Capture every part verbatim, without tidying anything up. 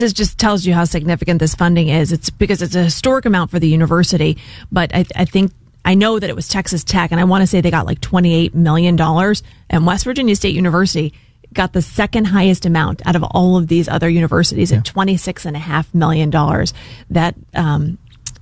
This just tells you how significant this funding is. It's because it's a historic amount for the university, but I, I think I know that it was Texas Tech, and I want to say they got like twenty-eight million dollars, and West Virginia State University got the second highest amount out of all of these other universities yeah. at twenty-six and a half million dollars. That um,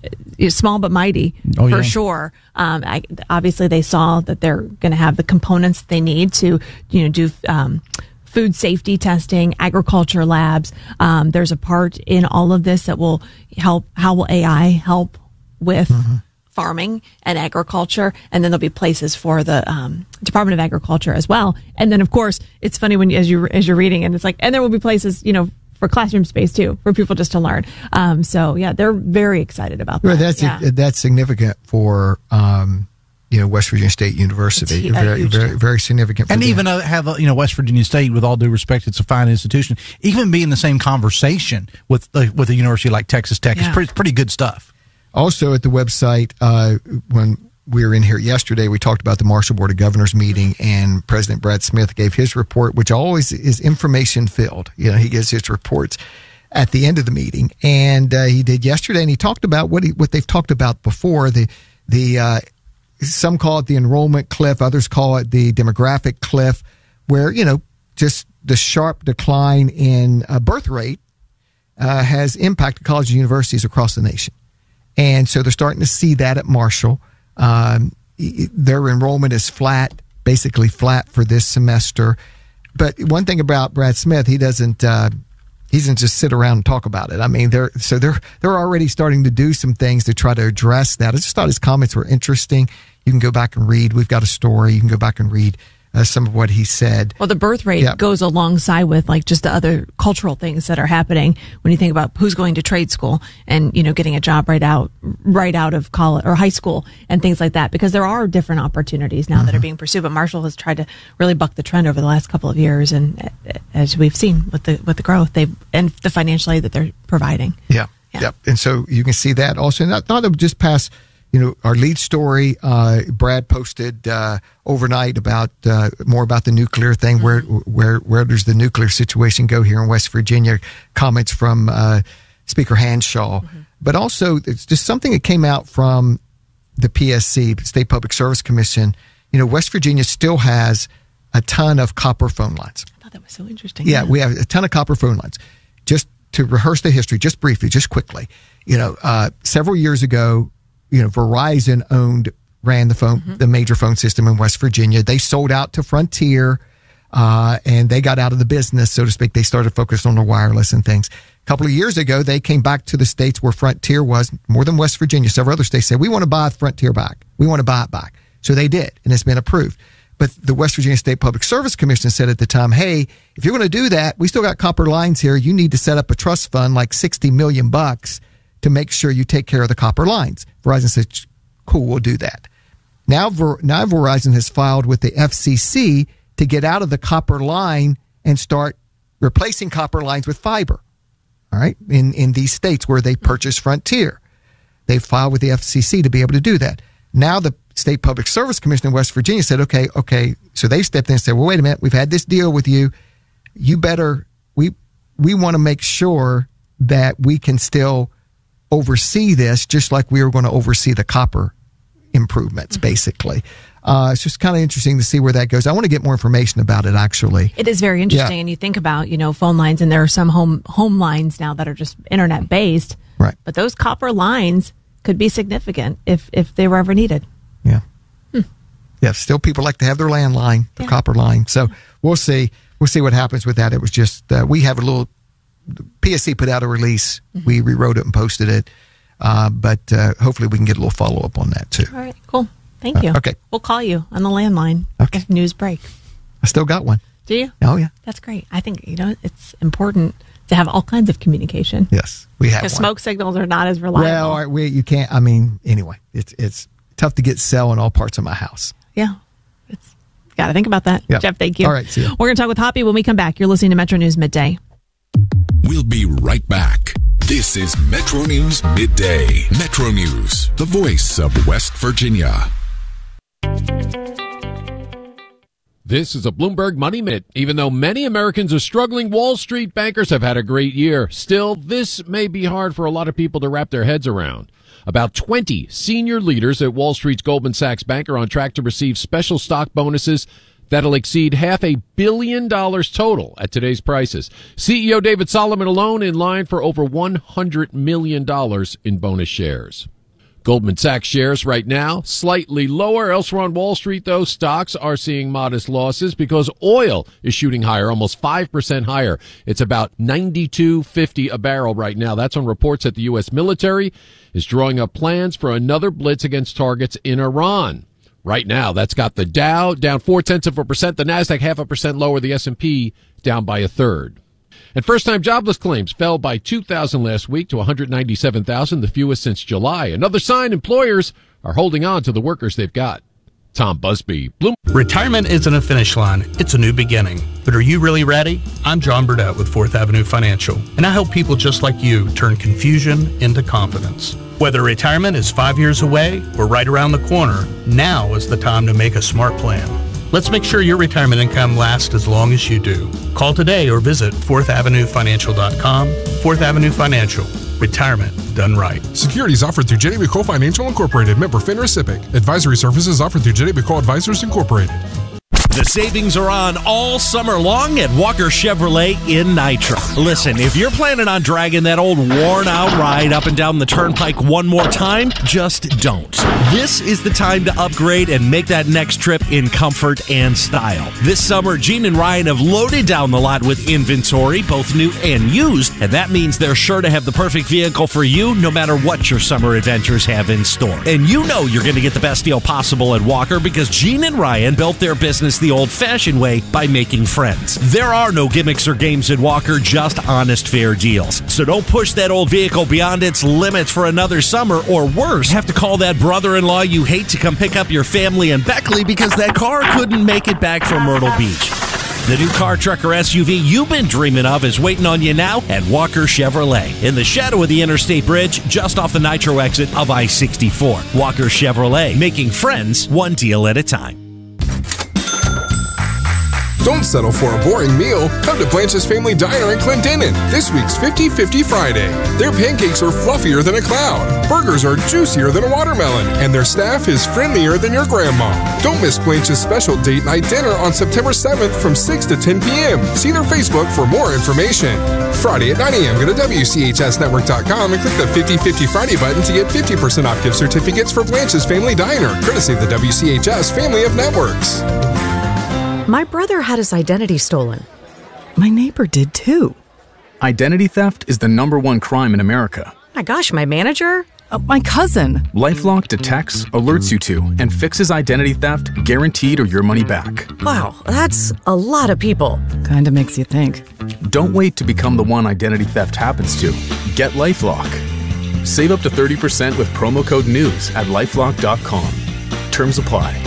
is small but mighty oh, for yeah. sure. Um, I, obviously, they saw that they're going to have the components they need to, you know, do um, food safety testing, agriculture labs. Um, there's a part in all of this that will help. How will A I help with mm-hmm. farming and agriculture? And then there'll be places for the um, Department of Agriculture as well. And then, of course, it's funny when you, as you as you're reading, and it's like, and there will be places, you know, for classroom space too, for people just to learn. Um, so yeah, they're very excited about that. Right, that's yeah. a, that's significant for um, you know, West Virginia State University. It's very, very, very significant. For and them. even uh, have a, you know, West Virginia State, with all due respect, it's a fine institution. Even be in the same conversation with uh, with a university like Texas Tech yeah. is pretty pretty good stuff. Also at the website, uh, when we were in here yesterday, we talked about the Marshall Board of Governors meeting, and President Brad Smith gave his report, which always is information filled. You know, he gives his reports at the end of the meeting, and uh, he did yesterday, and he talked about what he, what they've talked about before. The the uh, some call it the enrollment cliff, others call it the demographic cliff, where, you know, just the sharp decline in uh, birth rate uh, has impacted colleges and universities across the nation. And so they're starting to see that at Marshall. Um, their enrollment is flat, basically flat for this semester. But one thing about Brad Smith, he doesn't uh, he doesn't just sit around and talk about it. I mean, they're so they're they're already starting to do some things to try to address that. I just thought his comments were interesting. You can go back and read. We've got a story. You can go back and read Uh, some of what he said. Well, the birth rate yeah. goes alongside with like just the other cultural things that are happening when you think about who's going to trade school and, you know, getting a job right out, right out of college or high school and things like that, because there are different opportunities now mm-hmm. that are being pursued. But Marshall has tried to really buck the trend over the last couple of years. And as we've seen with the, with the growth they and the financial aid that they're providing. Yeah. Yeah. Yep. And so you can see that also. And I thought it would just pass. You know, our lead story, uh, Brad posted uh, overnight about uh, more about the nuclear thing. Where where where does the nuclear situation go here in West Virginia? Comments from uh, Speaker Hanshaw, mm-hmm. but also it's just something that came out from the P S C, State Public Service Commission. You know, West Virginia still has a ton of copper phone lines. I thought that was so interesting. Yeah, yeah. we have a ton of copper phone lines. Just to rehearse the history, just briefly, just quickly. You know, uh, several years ago, you know, Verizon owned, ran the phone, mm-hmm. the major phone system in West Virginia. They sold out to Frontier, uh, and they got out of the business, so to speak. They started focusing on the wireless and things. A couple of years ago, they came back to the states where Frontier was, more than West Virginia. Several other states said, we want to buy Frontier back. We want to buy it back. So they did, and it's been approved. But the West Virginia State Public Service Commission said at the time, hey, if you're going to do that, we still got copper lines here. You need to set up a trust fund like sixty million bucks to make sure you take care of the copper lines. Verizon said, cool, we'll do that. Now, Ver, now Verizon has filed with the F C C to get out of the copper line and start replacing copper lines with fiber. All right, in, in these states where they purchased Frontier. They filed with the F C C to be able to do that. Now the State Public Service Commission in West Virginia said, okay, okay, so they stepped in and said, well, wait a minute, we've had this deal with you. You better, we we want to make sure that we can still oversee this, just like we were going to oversee the copper improvements, mm-hmm. basically. Uh, it's just kind of interesting to see where that goes. I want to get more information about it, actually. It is very interesting. Yeah. And you think about, you know, phone lines, and there are some home home lines now that are just internet based. Right. But those copper lines could be significant if, if they were ever needed. Yeah. Hmm. Yeah. Still people like to have their landline, the yeah. copper line. So we'll see. We'll see what happens with that. It was just, uh, we have a little, the P S C put out a release. Mm-hmm. We rewrote it and posted it. Uh, but uh, hopefully we can get a little follow-up on that, too. All right, cool. Thank you. Uh, okay. We'll call you on the landline okay. if news breaks. I still got one. Do you? Oh, yeah. That's great. I think, you know, it's important to have all kinds of communication. Yes, we have one. Because smoke signals are not as reliable. Well, all right, we, you can't, I mean, anyway, it's it's tough to get cell in all parts of my house. Yeah. It's got to think about that. Yep. Jeff, thank you. All right, see you. We're going to talk with Hoppy when we come back. You're listening to Metro News Midday. We'll be right back. This is Metro News Midday. Metro News, the voice of West Virginia. This is a Bloomberg Money Minute. Even though many Americans are struggling, Wall Street bankers have had a great year. Still, this may be hard for a lot of people to wrap their heads around. About twenty senior leaders at Wall Street's Goldman Sachs Bank are on track to receive special stock bonuses that'll exceed half a billion dollars total at today's prices. C E O David Solomon alone in line for over one hundred million dollars in bonus shares. Goldman Sachs shares right now slightly lower. Elsewhere on Wall Street, though, stocks are seeing modest losses because oil is shooting higher, almost five percent higher. It's about ninety-two fifty a barrel right now. That's on reports that the U S military is drawing up plans for another blitz against targets in Iran. Right now, that's got the Dow down four-tenths of a percent, the Nasdaq half a percent lower, the S and P down by a third. And first-time jobless claims fell by two thousand last week to one hundred ninety-seven thousand, the fewest since July. Another sign employers are holding on to the workers they've got. Tom Busby, Bloom. Retirement isn't a finish line, it's a new beginning. But are you really ready? I'm John Burdett with Fourth Avenue Financial, and I help people just like you turn confusion into confidence. Whether retirement is five years away or right around the corner, now is the time to make a smart plan. Let's make sure your retirement income lasts as long as you do. Call today or visit fourth avenue financial dot com. Fourth Avenue Financial. Retirement done right. Securities offered through J W Co Financial Incorporated. Member FINRA SIPC. Advisory services offered through J W Co Advisors Incorporated. The savings are on all summer long at Walker Chevrolet in Nitro. Listen, if you're planning on dragging that old worn-out ride up and down the turnpike one more time, just don't. This is the time to upgrade and make that next trip in comfort and style. This summer, Gene and Ryan have loaded down the lot with inventory, both new and used, and that means they're sure to have the perfect vehicle for you no matter what your summer adventures have in store. And you know you're going to get the best deal possible at Walker because Gene and Ryan built their business the old-fashioned way by making friends. There are no gimmicks or games at Walker, just honest, fair deals. So don't push that old vehicle beyond its limits for another summer, or worse, have to call that brother-in-law you hate to come pick up your family in Beckley because that car couldn't make it back from Myrtle Beach. The new car, truck, or S U V you've been dreaming of is waiting on you now at Walker Chevrolet in the shadow of the Interstate Bridge, just off the Nitro exit of I sixty-four. Walker Chevrolet, making friends one deal at a time. Don't settle for a boring meal. Come to Blanche's Family Diner in Clendenin. This week's fifty fifty Friday. Their pancakes are fluffier than a cloud. Burgers are juicier than a watermelon. And their staff is friendlier than your grandma. Don't miss Blanche's special date night dinner on September seventh from six to ten p.m. See their Facebook for more information. Friday at nine a.m. Go to W C H S network dot com and click the fifty fifty Friday button to get fifty percent off gift certificates for Blanche's Family Diner, courtesy of the W C H S family of networks. My brother had his identity stolen. My neighbor did too. Identity theft is the number one crime in America. My gosh, my manager? Uh, my cousin. LifeLock detects, alerts you to, and fixes identity theft, guaranteed or your money back. Wow, that's a lot of people. Kinda makes you think. Don't wait to become the one identity theft happens to. Get LifeLock. Save up to thirty percent with promo code NEWS at lifelock dot com. Terms apply.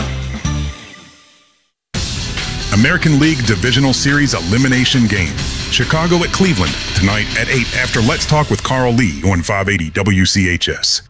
American League Divisional Series Elimination Game. Chicago at Cleveland tonight at eight after Let's Talk with Carl Lee on five eighty W C H S.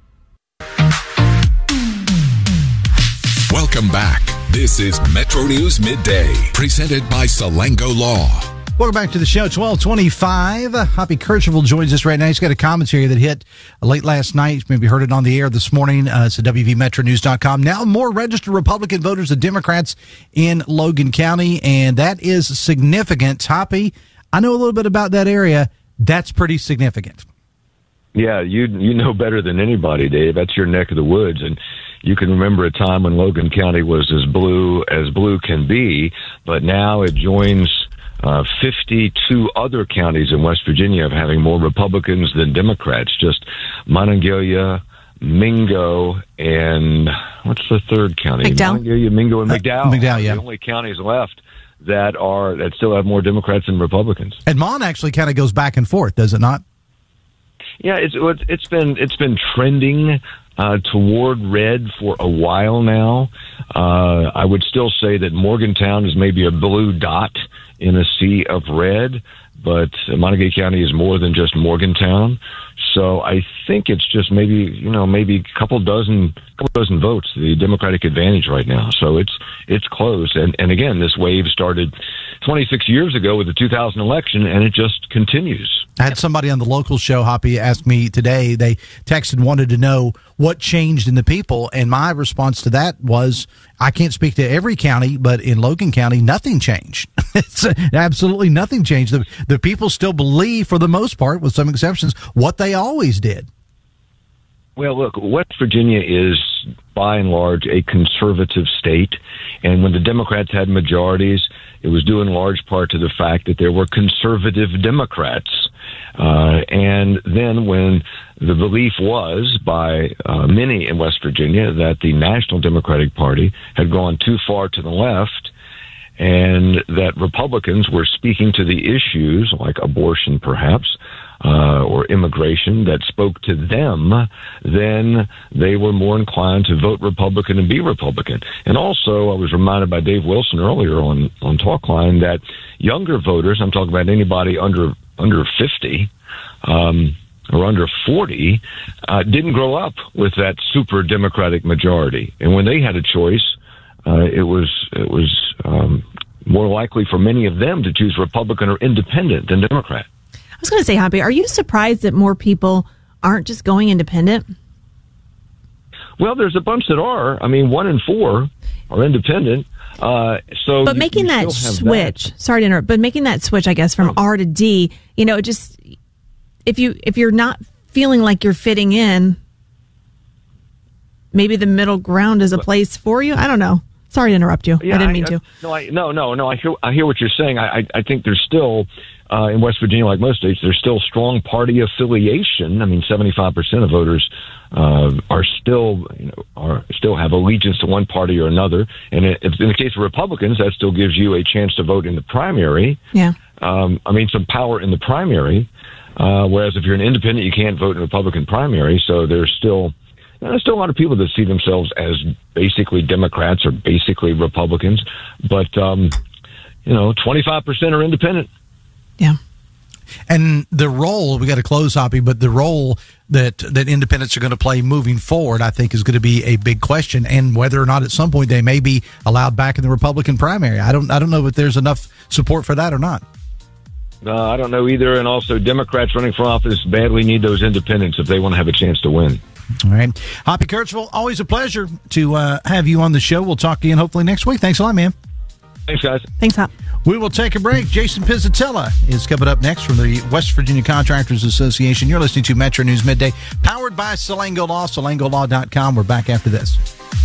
Welcome back. This is Metro News Midday, presented by Salango Law. Welcome back to the show. twelve twenty-five. Hoppy Kercheval joins us right now. He's got a commentary that hit late last night. Maybe heard it on the air this morning. Uh, it's at W V metro news dot com. Now more registered Republican voters than Democrats in Logan County, and that is significant. Hoppy, I know a little bit about that area. That's pretty significant. Yeah, you you know better than anybody, Dave. That's your neck of the woods, and you can remember a time when Logan County was as blue as blue can be, but now it joins Uh, fifty-two other counties in West Virginia of having more Republicans than Democrats. Just Monongalia, Mingo, and what's the third county? McDowell. Monongalia, Mingo, and McDowell. Uh, McDowell, yeah. The only counties left that are that still have more Democrats than Republicans. And Mon actually kind of goes back and forth, does it not? Yeah, it's it's been it's been trending uh, toward red for a while now. Uh, I would still say that Morgantown is maybe a blue dot in a sea of red, but Montague County is more than just Morgantown. So I think it's just maybe, you know, maybe a couple dozen, couple dozen votes, the Democratic advantage right now. So it's, it's close. And, and again, this wave started twenty-six years ago with the two thousand election, and it just continues. I had somebody on the local show, Hoppy, ask me today, they texted, wanted to know what changed in the people. And my response to that was, I can't speak to every county, but in Logan County, nothing changed. It's absolutely nothing changed. The, the people still believe, for the most part, with some exceptions, what they always did. Well, look, West Virginia is, by and large, a conservative state. And when the Democrats had majorities, it was due in large part to the fact that there were conservative Democrats. Uh, and then when the belief was by uh, many in West Virginia that the National Democratic Party had gone too far to the left, and that Republicans were speaking to the issues like abortion, perhaps, uh, or immigration that spoke to them, then they were more inclined to vote Republican and be Republican. And also, I was reminded by Dave Wilson earlier on, on Talkline that younger voters, I'm talking about anybody under under fifty, um, or under forty, uh, didn't grow up with that super Democratic majority. And when they had a choice, uh, it was it was um, more likely for many of them to choose Republican or Independent than Democrat. I was going to say, Hoppy, are you surprised that more people aren't just going Independent? Well, there's a bunch that are. I mean, one in four are Independent. Uh, so, but you, making you that switch, that. sorry to interrupt, but making that switch, I guess, from R to D, you know, just if you if you're not feeling like you're fitting in, maybe the middle ground is a place for you. I don't know. Sorry to interrupt you. Yeah, I didn't mean I, to. No, I, no, no, no. I hear I hear what you're saying. I I, I think there's still uh, in West Virginia, like most states, there's still strong party affiliation. I mean, seventy-five percent of voters uh, are still, you know, are still have allegiance to one party or another. And if, in the case of Republicans, that still gives you a chance to vote in the primary. Yeah. Um, I mean, some power in the primary. Uh, whereas if you're an independent, you can't vote in a Republican primary. So there's still there's still a lot of people that see themselves as basically Democrats or basically Republicans. But um, you know, twenty-five percent are independent. Yeah. And the role, we got to close, Hoppy, but the role that, that independents are going to play moving forward, I think, is going to be a big question, and whether or not at some point they may be allowed back in the Republican primary. I don't I don't know if there's enough support for that or not. Uh, I don't know either, and also Democrats running for office badly need those independents if they want to have a chance to win. All right. Hoppy Kercheval, always a pleasure to uh, have you on the show. We'll talk again hopefully next week. Thanks a lot, man. Thanks, guys. Thanks, Hop. We will take a break. Jason Pizzatella is coming up next from the West Virginia Contractors Association. You're listening to Metro News Midday, powered by Salango Law, salango law dot com. We're back after this.